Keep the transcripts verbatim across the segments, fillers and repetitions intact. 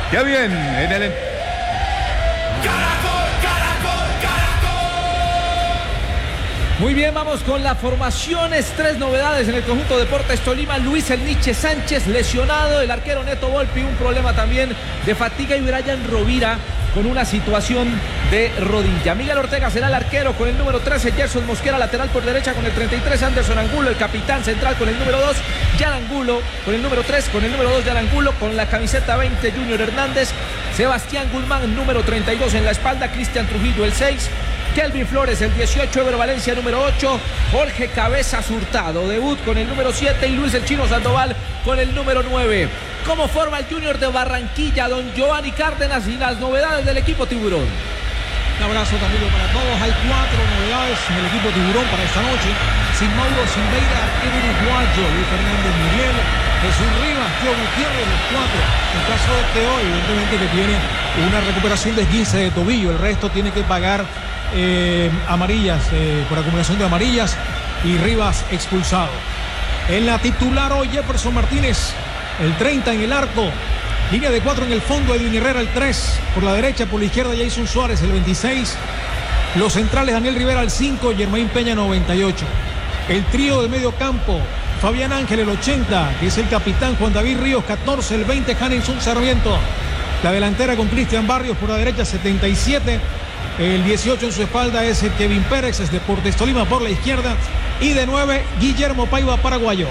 ¡Qué bien! En el... Muy bien, vamos con las formaciones. Tres novedades en el conjunto Deportes Tolima. Luis El Niche Sánchez lesionado. El arquero Neto Volpi, un problema también de fatiga. Y Brian Rovira con una situación de rodilla. Miguel Ortega será el arquero con el número trece. Gerson Mosquera, lateral por derecha con el treinta y tres. Anderson Angulo, el capitán central con el número dos. Jan Angulo con el número tres. Con el número dos, Jan Angulo. Con la camiseta veinte, Junior Hernández. Sebastián Guzmán, número treinta y dos en la espalda. Cristian Trujillo, el seis. Kelvin Flores, el dieciocho, Ever Valencia, número ocho, Jorge Cabezas Hurtado, debut con el número siete, y Luis el Chino Sandoval con el número nueve. ¿Cómo forma el Junior de Barranquilla, don Giovanni Cárdenas, y las novedades del equipo Tiburón? Un abrazo también para todos. Hay cuatro novedades en el equipo Tiburón para esta noche. Sin Mauro Silveira, el uruguayo, Luis Fernández Miguel, Jesús Rivas, Tío Gutiérrez, los cuatro. En caso de Teo, evidentemente que tiene una recuperación de esguince de tobillo, el resto tiene que pagar Eh, amarillas, eh, por acumulación de amarillas, y Rivas expulsado. En la titular hoy, Jefferson Martínez, el treinta en el arco, línea de cuatro en el fondo, Edwin Herrera el tres, por la derecha, por la izquierda Jason Suárez el veintiséis, los centrales Daniel Rivera el cinco, Germain Peña noventa y ocho, el trío del medio campo, Fabián Ángel el ochenta, que es el capitán, Juan David Ríos catorce, el veinte Hanenson Sarmiento, la delantera con Cristian Barrios por la derecha setenta y siete, el dieciocho en su espalda es el Kevin Pérez, es Deportes Tolima por la izquierda, y de nueve Guillermo Paiva, paraguayo.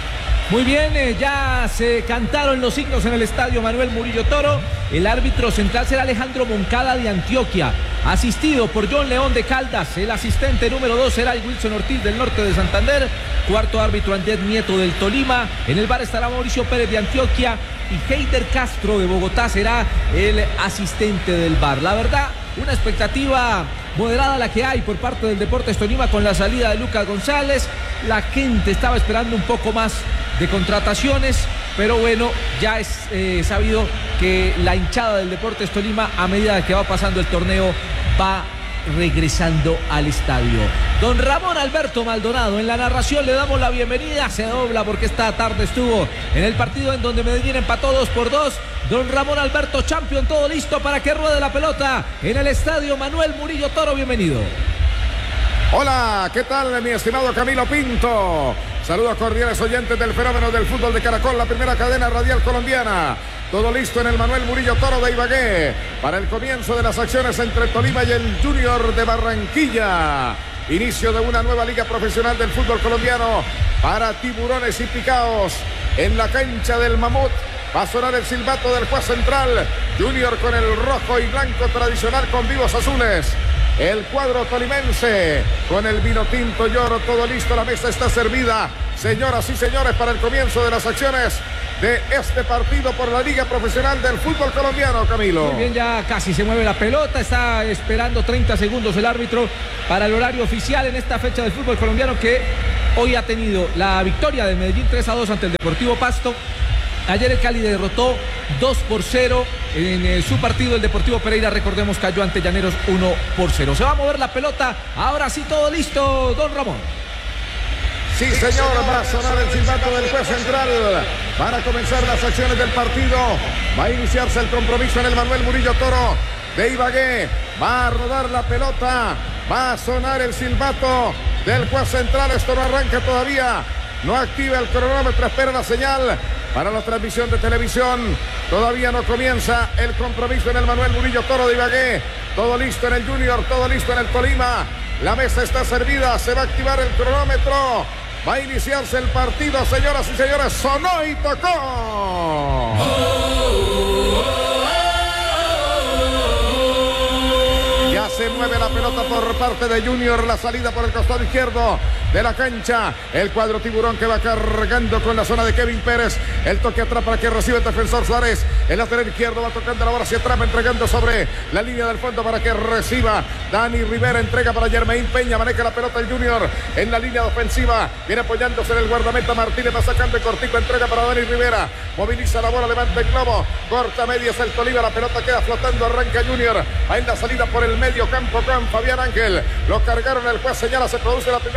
Muy bien, eh, ya se cantaron los signos en el estadio Manuel Murillo Toro. El árbitro central será Alejandro Moncada de Antioquia, asistido por John León de Caldas. El asistente número dos será el Wilson Ortiz del norte de Santander. Cuarto árbitro Andrés Nieto del Tolima. En el bar estará Mauricio Pérez de Antioquia, y Heider Castro de Bogotá será el asistente del bar. La verdad, una expectativa moderada la que hay por parte del Deportes Tolima con la salida de Lucas González. La gente estaba esperando un poco más de contrataciones, pero bueno, ya es eh, sabido que la hinchada del Deportes Tolima, a medida que va pasando el torneo, va regresando al estadio. Don Ramón Alberto Maldonado, en la narración le damos la bienvenida. Se dobla porque esta tarde estuvo en el partido en donde Medellín empató dos por dos. Don Ramón Alberto, champion, todo listo para que ruede la pelota en el estadio Manuel Murillo Toro. Bienvenido. Hola, ¿qué tal, mi estimado Camilo Pinto? Saludos cordiales oyentes del fenómeno del fútbol de Caracol, la primera cadena radial colombiana. Todo listo en el Manuel Murillo Toro de Ibagué para el comienzo de las acciones entre Tolima y el Junior de Barranquilla. Inicio de una nueva liga profesional del fútbol colombiano para Tiburones y Picaos en la cancha del Mamut. Va a sonar el silbato del juez central. Junior con el rojo y blanco tradicional con vivos azules. El cuadro tolimense con el vino tinto y oro, todo listo, la mesa está servida. Señoras y señores, para el comienzo de las acciones de este partido por la Liga Profesional del Fútbol Colombiano, Camilo. Muy bien, ya casi se mueve la pelota, está esperando treinta segundos el árbitro para el horario oficial en esta fecha del fútbol colombiano, que hoy ha tenido la victoria del Medellín tres a dos ante el Deportivo Pasto. Ayer el Cali derrotó dos por cero en eh, su partido. El Deportivo Pereira, recordemos, cayó ante Llaneros uno por cero. Se va a mover la pelota. Ahora sí, todo listo, don Ramón. Sí, señor, va a sonar el silbato del juez central para comenzar las acciones del partido. Va a iniciarse el compromiso en el Manuel Murillo Toro de Ibagué. Va a rodar la pelota. Va a sonar el silbato del juez central. Esto no arranca todavía. No activa el cronómetro, espera la señal para la transmisión de televisión. Todavía no comienza el compromiso en el Manuel Murillo Toro de Ibagué. Todo listo en el Junior, todo listo en el Tolima. La mesa está servida, se va a activar el cronómetro. Va a iniciarse el partido, señoras y señores. Sonó y tocó. Oh, oh, oh, oh. Ya se mueve la pelota por parte de Junior. La salida por el costado izquierdo de la cancha. El cuadro tiburón que va cargando con la zona de Kevin Pérez. El toque atrás para que reciba el defensor Suárez. El lateral izquierdo va tocando la bola hacia atrás, entregando sobre la línea del fondo para que reciba Dani Rivera. Entrega para Germain Peña. Maneja la pelota el Junior en la línea ofensiva. Viene apoyándose en el guardameta Martínez. Va sacando el cortico. Entrega para Dani Rivera. Moviliza la bola, levanta el globo. Corta medias el Tolima. La pelota queda flotando. Arranca Junior. Va en la salida por el medio campo con Fabián Ángel. Lo cargaron, el juez señala. Se produce la primera infracción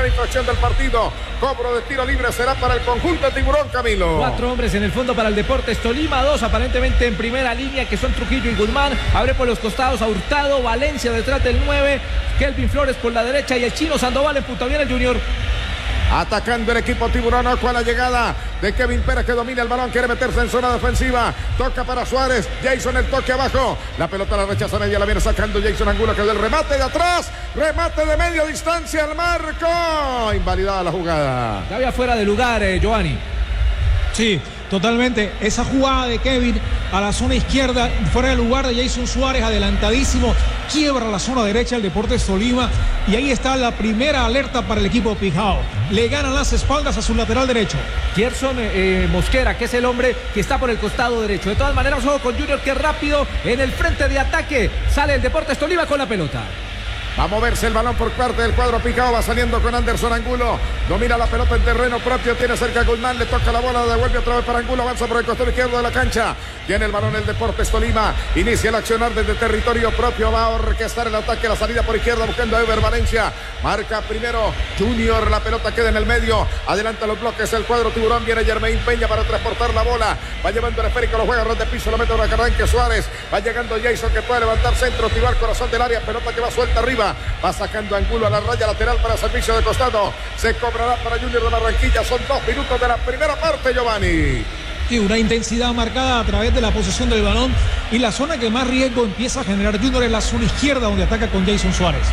iniciando el partido. Cobro de tiro libre será para el conjunto Tiburón, Camilo. Cuatro hombres en el fondo para el Deportes Tolima, dos aparentemente en primera línea, que son Trujillo y Guzmán. Abre por los costados a Hurtado, Valencia detrás del nueve, Kelvin Flores por la derecha y el chino Sandoval en punta. Bien el Junior. Atacando el equipo Tiburón, con la llegada de Kevin Pérez, que domina el balón, quiere meterse en zona defensiva, toca para Suárez, Jason el toque abajo, la pelota la rechaza media, la viene sacando Jason Angulo, que del remate de atrás, remate de media distancia al marco, invalidada la jugada. Ya había fuera de lugar, eh, Giovanni. Sí, totalmente. Esa jugada de Kevin a la zona izquierda, fuera de lugar de Jason Suárez, adelantadísimo, quiebra la zona derecha del Deportes Tolima y ahí está la primera alerta para el equipo Pijao. Le ganan las espaldas a su lateral derecho. Gerson eh, Mosquera, que es el hombre que está por el costado derecho. De todas maneras, ojo con Junior, que rápido en el frente de ataque sale el Deportes Tolima con la pelota. Va a moverse el balón por parte del cuadro Picao, va saliendo con Anderson Angulo, domina la pelota en terreno propio, tiene cerca a Guzmán, le toca la bola, devuelve otra vez para Angulo, avanza por el costado izquierdo de la cancha, tiene el balón el Deportes Tolima, inicia el accionar desde territorio propio, va a orquestar el ataque, la salida por izquierda buscando a Ever Valencia, marca primero Junior, la pelota queda en el medio, adelanta los bloques el cuadro Tiburón, viene Jermaine Peña para transportar la bola, va llevando el esférico, lo juega ras de piso, lo mete una carranque Suárez, va llegando Jason, que puede levantar centro, tirar corazón del área, pelota que va suelta arriba, va sacando Angulo a la raya lateral para servicio de costado, se cobrará para Junior de Barranquilla, son dos minutos de la primera parte, Giovanni. Y una intensidad marcada a través de la posesión del balón y la zona que más riesgo empieza a generar Junior es la zona izquierda, donde ataca con Jason Suárez.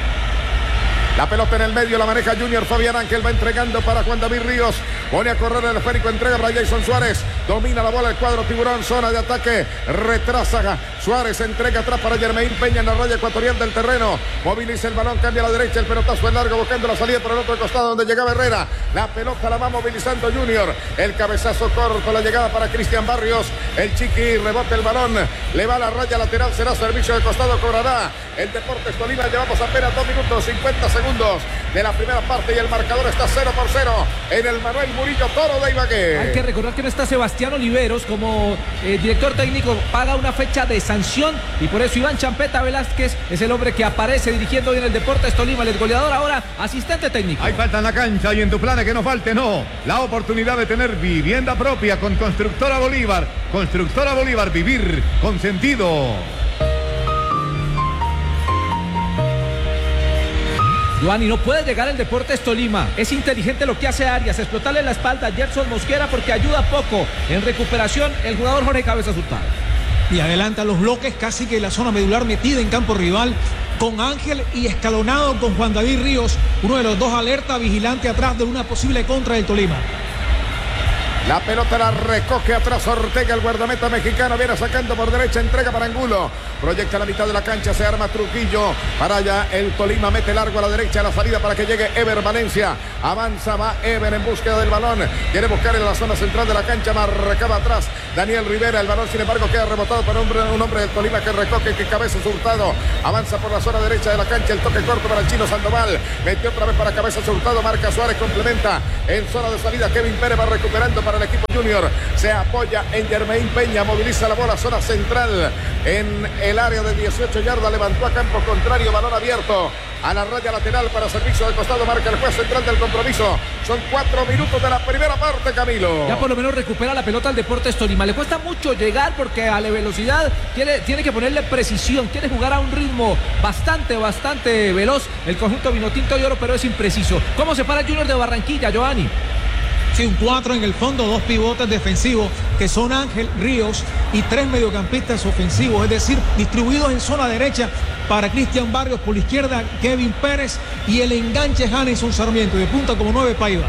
La pelota en el medio, la maneja Junior, Fabián Ángel va entregando para Juan David Ríos, pone a correr el esférico, entrega para Jason Suárez, domina la bola el cuadro Tiburón, zona de ataque, retrasa Suárez, entrega atrás para Jermaine Peña en la raya ecuatorial del terreno, moviliza el balón, cambia a la derecha, el pelotazo en largo, buscando la salida por el otro costado donde llegaba Herrera, la pelota la va movilizando Junior, el cabezazo corto, la llegada para Cristian Barrios, el Chiqui, rebota el balón, le va a la raya lateral, será servicio de costado, cobrará el Deportes Tolima, llevamos apenas dos minutos cincuenta segundos de la primera parte y el marcador está cero por cero en el Manuel Murillo Toro de Ibagué. Hay que recordar que no está Sebastián Oliveros como eh, director técnico, paga una fecha de sanción y por eso Iván Champeta Velázquez es el hombre que aparece dirigiendo hoy en el Deportes Tolima, el goleador ahora asistente técnico. Hay falta en la cancha y en tu plan que no falte, no. La oportunidad de tener vivienda propia con Constructora Bolívar. Constructora Bolívar, vivir con sentido. Giovanni, no puede llegar el Deportes Tolima. Es inteligente lo que hace Arias, explotarle la espalda a Gerson Mosquera porque ayuda poco en recuperación el jugador Jorge Cabezas Hurtado. Y adelanta los bloques, casi que la zona medular metida en campo rival, con Ángel y escalonado con Juan David Ríos, uno de los dos alerta, vigilante atrás de una posible contra del Tolima. La pelota la recoge atrás Ortega, el guardameta mexicano, viene sacando por derecha, entrega para Angulo, proyecta la mitad de la cancha, se arma Trujillo, para allá el Tolima, mete largo a la derecha, la salida para que llegue Ever Valencia, avanza, va Ever en búsqueda del balón, quiere buscar en la zona central de la cancha, marcaba atrás Daniel Rivera, el balón sin embargo queda rebotado para un hombre, un hombre del Tolima que recoge, que Cabezas Hurtado, avanza por la zona derecha de la cancha, el toque corto para el chino Sandoval, metió otra vez para Cabezas Hurtado, marca Suárez, complementa, en zona de salida Kevin Pérez va recuperando para el equipo Junior, se apoya en Jermaine Peña, moviliza la bola, zona central en el área de dieciocho yardas, levantó a campo contrario, balón abierto a la raya lateral para servicio de costado, marca el juez central del compromiso. Son cuatro minutos de la primera parte, Camilo. Ya por lo menos recupera la pelota al Deportes Tolima. Le cuesta mucho llegar porque a la velocidad tiene, tiene que ponerle precisión, quiere jugar a un ritmo bastante, bastante veloz el conjunto vinotinto y oro, pero es impreciso. ¿Cómo se para el Junior de Barranquilla, Giovanni? Sí, un cuatro en el fondo, dos pivotes defensivos que son Ángel Ríos y tres mediocampistas ofensivos, es decir, distribuidos en zona derecha para Cristian Barrios, por la izquierda Kevin Pérez y el enganche Janeson Sarmiento, de punta como nueve Paiva.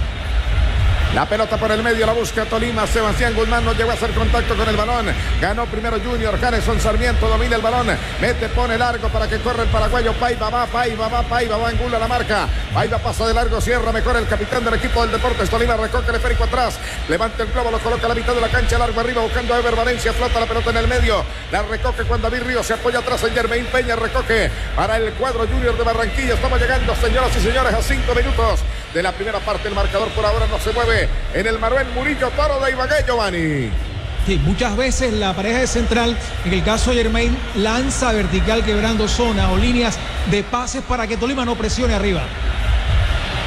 La pelota por el medio, la busca Tolima, Sebastián Guzmán no llegó a hacer contacto con el balón, ganó primero Junior, Janeson Sarmiento domina el balón, mete, pone largo para que corre el paraguayo, Paiva va, Paiva va, Paiva va, Angulo la marca, Paiva pasa de largo, cierra mejor el capitán del equipo del Deportes Tolima, recoge el esférico atrás, levanta el globo, lo coloca a la mitad de la cancha, largo arriba buscando a Ever Valencia, flota la pelota en el medio, la recoge Juan David Ríos, se apoya atrás en Jermaine Peña, recoge para el cuadro Junior de Barranquilla, estamos llegando, señoras y señores, a cinco minutos de la primera parte, el marcador por ahora no se mueve en el Manuel Murillo Toro de Ibagué, Giovanni. Sí, muchas veces la pareja de central, en el caso de Jermaine, lanza vertical quebrando zona o líneas de pases para que Tolima no presione arriba.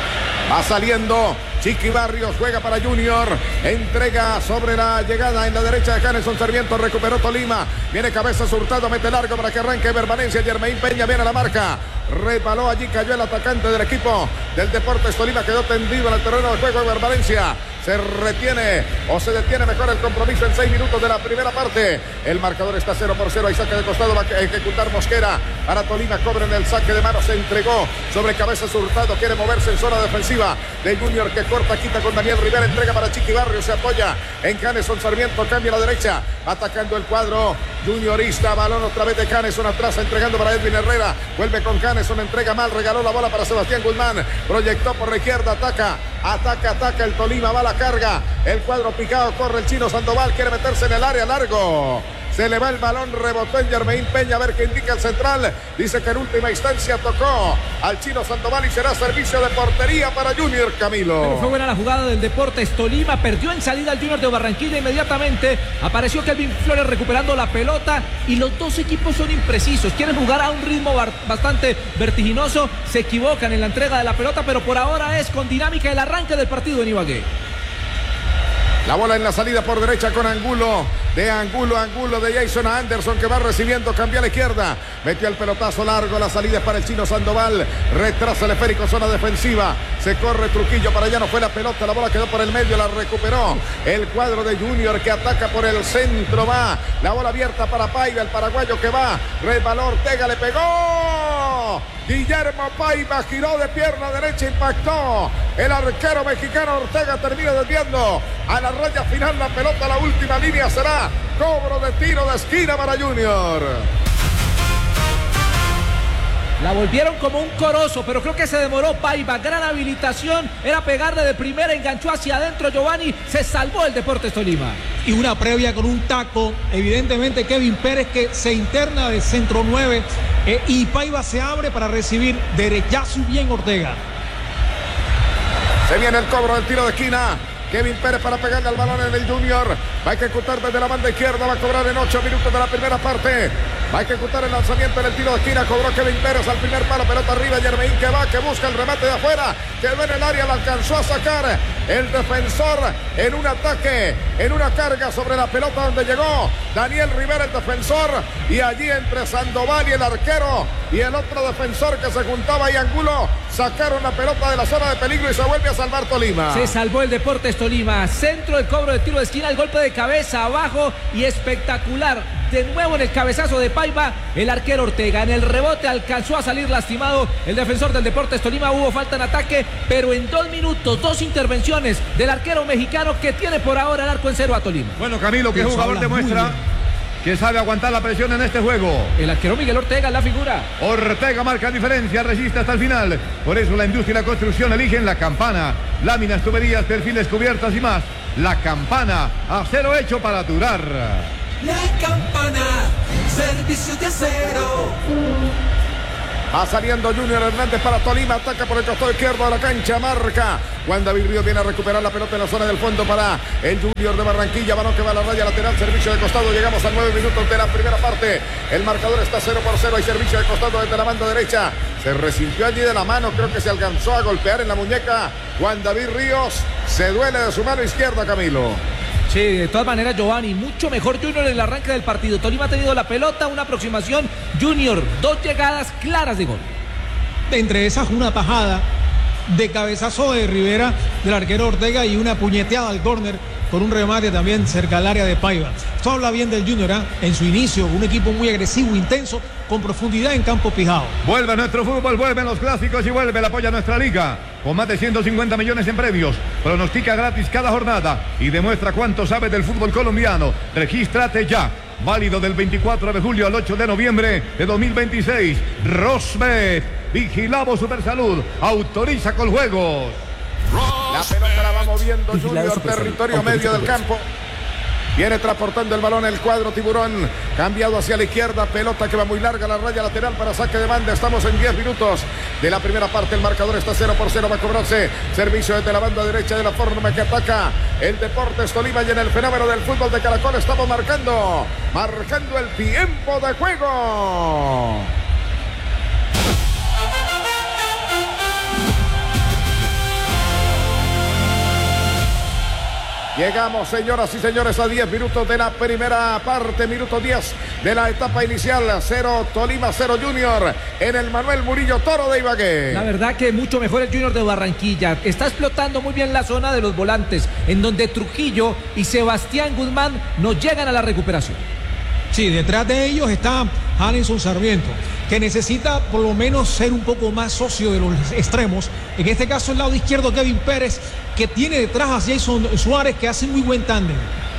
Va saliendo Chiqui Barrios, juega para Junior, entrega sobre la llegada en la derecha de Janeson Sarmiento, recuperó Tolima, viene Cabezas Hurtado, mete largo para que arranque Permanencia, Germain Peña viene a la marca, resbaló allí, cayó el atacante del equipo del Deportes Tolima, quedó tendido en el terreno de juego de Permanencia. Se retiene o se detiene mejor el compromiso en seis minutos de la primera parte. El marcador está cero por cero. Hay saque de costado. Va a ejecutar Mosquera. Para Tolima cobren el saque de mano. Se entregó sobre Cabezas Hurtado. Quiere moverse en zona defensiva de Junior que corta, quita con Daniel Rivera. Entrega para Chiqui Barrio. Se apoya en Janeson Sarmiento. Cambia a la derecha. Atacando el cuadro juniorista. Balón otra vez de Janeson atrás. Entregando para Edwin Herrera. Vuelve con Janeson. Entrega mal. Regaló la bola para Sebastián Guzmán. Proyectó por la izquierda. Ataca. Ataca, ataca el Tolima, va a la carga. El cuadro picado, corre el chino Sandoval, quiere meterse en el área largo. Se le va el balón, rebotó en Germain Peña, a ver qué indica el central. Dice que en última instancia tocó al chino Sandoval y será servicio de portería para Junior, Camilo. Pero fue buena la jugada del Deportes Tolima, perdió en salida al Junior de Barranquilla inmediatamente. Apareció Kelvin Flores recuperando la pelota y los dos equipos son imprecisos. Quieren jugar a un ritmo bastante vertiginoso, se equivocan en la entrega de la pelota, pero por ahora es con dinámica el arranque del partido en Ibagué. La bola en la salida por derecha con Angulo. De Angulo, Angulo de Jason a Anderson que va recibiendo, cambia a la izquierda. Metió el pelotazo largo, la salida es para el chino Sandoval. Retrasa el esférico, zona defensiva. Se corre Trujillo, para allá no fue la pelota. La bola quedó por el medio, la recuperó el cuadro de Junior que ataca por el centro. Va la bola abierta para Paiva, el paraguayo que va. Resbaló Ortega, le pegó. Guillermo Paiva giró de pierna derecha, impactó. El arquero mexicano Ortega termina desviando a la raya final la pelota. La última línea será cobro de tiro de esquina para Junior. La volvieron como un corozo, pero creo que se demoró Paiva. Gran habilitación, era pegarle de primera, enganchó hacia adentro Giovanni, se salvó el Deportes Tolima. Y una previa con un taco, evidentemente Kevin Pérez que se interna de centro nueve eh, y Paiva se abre para recibir derechazo y bien Ortega. Se viene el cobro del tiro de esquina. Kevin Pérez para pegarle al balón en el Junior. Va a ejecutar desde la banda izquierda. Va a cobrar en ocho minutos de la primera parte. Va a ejecutar el lanzamiento en el tiro de esquina. Cobró Kevin Pérez al primer palo. Pelota arriba. Germain que va, que busca el remate de afuera. Quedó en el área. La alcanzó a sacar el defensor en un ataque, en una carga sobre la pelota donde llegó Daniel Rivera, el defensor. Y allí entre Sandoval y el arquero y el otro defensor que se juntaba ahí, Angulo, sacaron la pelota de la zona de peligro y se vuelve a salvar Tolima. Se salvó el Deportes Tolima. Centro del cobro de tiro de esquina, el golpe de cabeza abajo y espectacular. De nuevo en el cabezazo de Paiva, el arquero Ortega. En el rebote alcanzó a salir lastimado el defensor del Deportes Tolima. Hubo falta en ataque, pero en dos minutos, dos intervenciones del arquero mexicano que tiene por ahora el arco en cero a Tolima. Bueno, Camilo, ¿qué jugador demuestra que sabe aguantar la presión en este juego? El arquero Miguel Ortega, la figura. Ortega marca diferencia, resiste hasta el final. Por eso la industria y la construcción eligen La Campana. Láminas, tuberías, perfiles, cubiertas y más. La Campana, acero hecho para durar. La Campana, servicio de acero. Va saliendo Junior Hernández para Tolima, ataca por el costado izquierdo de la cancha, marca. Juan David Ríos viene a recuperar la pelota en la zona del fondo para el Junior de Barranquilla. Balón que va a la raya lateral, servicio de costado. Llegamos a nueve minutos de la primera parte. El marcador está cero por cero. Hay servicio de costado desde la banda derecha. Se resintió allí de la mano, creo que se alcanzó a golpear en la muñeca. Juan David Ríos se duele de su mano izquierda, Camilo. Sí, de todas maneras, Giovanni, mucho mejor Junior en el arranque del partido. Tolima ha tenido la pelota, una aproximación. Junior, dos llegadas claras de gol. Entre esas, una tajada de cabezazo de Rivera del arquero Ortega y una puñeteada al córner con un remate también cerca al área de Paiva. Esto habla bien del Junior, ¿eh? En su inicio, un equipo muy agresivo, intenso, con profundidad en campo pijado. Vuelve nuestro fútbol, vuelven los clásicos y vuelve el apoyo a nuestra liga. Con más de ciento cincuenta millones en premios. Pronostica gratis cada jornada y demuestra cuánto sabes del fútbol colombiano. Regístrate ya. Válido del veinticuatro de julio al ocho de noviembre de dos mil veintiséis. Rosbet, vigilamos Supersalud, autoriza con juegos. La pelota la va moviendo Junior, territorio medio del campo. Viene transportando el balón el cuadro Tiburón. Cambiado hacia la izquierda. Pelota que va muy larga. La raya lateral para saque de banda. Estamos en diez minutos de la primera parte. El marcador está cero por cero. Va a cobrarse servicio desde la banda derecha de la forma que ataca el Deportes Tolima. Y en el fenómeno del fútbol de Caracol estamos marcando. Marcando el tiempo de juego. Llegamos, señoras y señores, a diez minutos de la primera parte, minuto diez de la etapa inicial. Cero Tolima, cero Junior en el Manuel Murillo Toro de Ibagué. La verdad que mucho mejor el Junior de Barranquilla. Está explotando muy bien la zona de los volantes, en donde Trujillo y Sebastián Guzmán no llegan a la recuperación. Sí, detrás de ellos está Hanison Sarmiento, que necesita por lo menos ser un poco más socio de los extremos. En este caso, el lado izquierdo, Kevin Pérez, que tiene detrás a Jason Suárez, que hace muy buen tándem.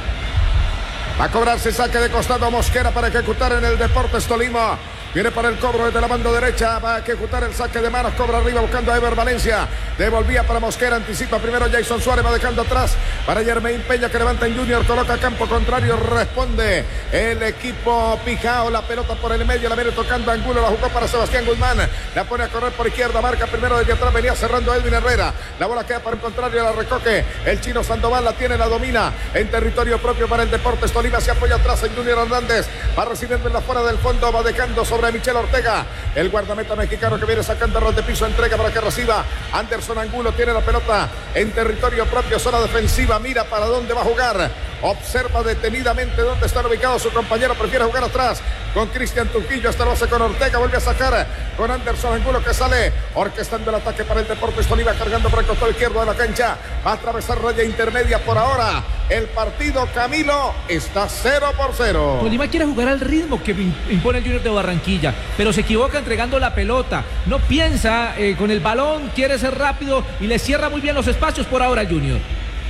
Va a cobrarse saque de costado Mosquera para ejecutar en el Deportes Tolima. Viene para el cobro desde la banda derecha. Va a ejecutar el saque de manos. Cobra arriba buscando a Ever Valencia. Devolvía para Mosquera. Anticipa primero Jason Suárez. Va dejando atrás para Yermain Peña, que levanta en Junior. Coloca campo contrario. Responde el equipo Pijao. La pelota por el medio. La viene tocando Angulo. La jugó para Sebastián Guzmán. La pone a correr por izquierda. Marca primero desde atrás. Venía cerrando Edwin Herrera. La bola queda para el contrario. La recoge el chino Sandoval. La tiene, la domina en territorio propio para el Deportes Tolima. Se apoya atrás en Junior Hernández. Va recibiendo en la fuera del fondo. Va dejando sobre sobre Michel Ortega, el guardameta mexicano que viene sacando ros de piso, entrega para que reciba Anderson Angulo, tiene la pelota en territorio propio, zona defensiva, mira para dónde va a jugar, observa detenidamente dónde están ubicados su compañero, prefiere jugar atrás con Cristian Trujillo, esta lo hace con Ortega, vuelve a sacar con Anderson Angulo, que sale orquestando el ataque para el Deportes Tolima, cargando por el costado izquierdo de la cancha, va a atravesar raya intermedia. Por ahora el partido, Camilo, está cero por cero. Tolima quiere jugar al ritmo que impone el Junior de Barranquilla, pero se equivoca entregando la pelota, no piensa eh, con el balón, quiere ser rápido y le cierra muy bien los espacios por ahora el Junior.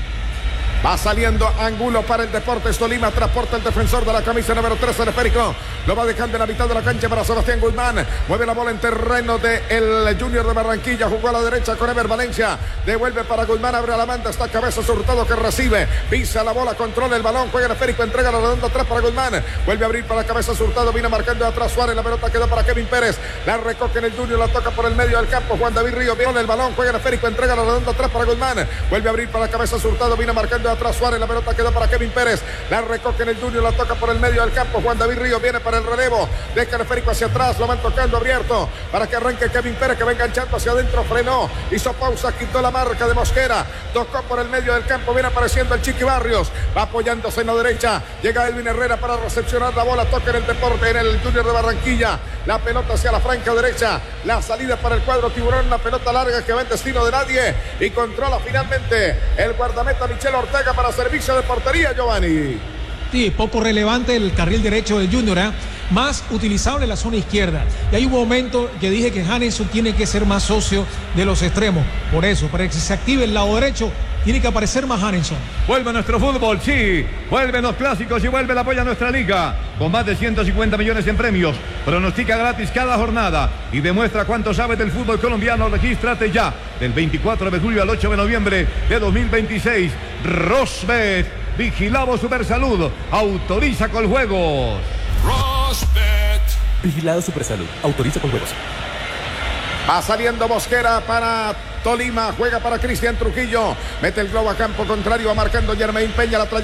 Va saliendo Angulo para el Deportes Tolima, transporta el defensor de la camisa número trece, el esférico, lo va dejando en la mitad de la cancha para Sebastián Guzmán, mueve la bola en terreno del Junior de Barranquilla, jugó a la derecha con Ever Valencia, devuelve para Guzmán, abre a la banda, está Cabezas Hurtado que recibe, pisa la bola, controla el balón, juega el esférico, entrega la redonda atrás para Guzmán, vuelve a abrir para Cabezas Hurtado, viene marcando atrás Suárez, la pelota quedó para Kevin Pérez, la recoge en el Junior, la toca por el medio del campo, Juan David Río, viene el balón, juega el esférico, entrega la redonda atrás para Guzmán, vuelve a abrir para Cabezas Hurtado, viene marcando atrás Suárez, la pelota quedó para Kevin Pérez, la recoge en el Junior, la toca por el medio del campo, Juan David Río viene para el relevo, deja el esférico hacia atrás, lo van tocando abierto para que arranque Kevin Pérez, que va enganchando hacia adentro, frenó, hizo pausa, quitó la marca de Mosquera, tocó por el medio del campo, viene apareciendo el Chiqui Barrios, va apoyándose en la derecha, llega Edwin Herrera para recepcionar la bola, toca en el Deporte, en el Junior de Barranquilla, la pelota hacia la franja derecha, la salida para el cuadro tiburón, una pelota larga que va en destino de nadie y controla finalmente el guardameta Michel Ortega para servicio de portería, Giovanni. Sí, poco relevante el carril derecho del Junior, ¿eh? Más utilizable en la zona izquierda. Y hay un momento que dije que Hanison tiene que ser más socio de los extremos. Por eso, para que se active el lado derecho, tiene que aparecer más Hanison. Vuelve nuestro fútbol, sí. Vuelven los clásicos y vuelve el apoyo a nuestra liga. Con más de ciento cincuenta millones en premios. Pronostica gratis cada jornada y demuestra cuánto sabes del fútbol colombiano. Regístrate ya. Del veinticuatro de julio al ocho de noviembre de dos mil veintiséis. Rosbet. Vigilado Supersalud. Autoriza con juegos. Rosbet. Vigilado Supersalud. Autoriza con juegos. Va saliendo Mosquera para Tolima. Juega para Cristian Trujillo. Mete el globo a campo contrario. Va marcando Yermain Peña. La